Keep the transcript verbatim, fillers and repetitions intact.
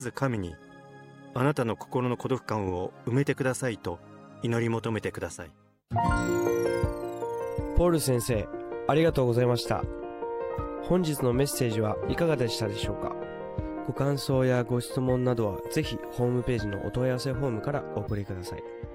ず神に、あなたの心の孤独感を埋めてくださいと祈り求めてください。 ポール先生、ありがとうございました。本日のメッセージはいかがでしたでしょうか。ご感想やご質問などはぜひホームページのお問い合わせフォームからお送りください。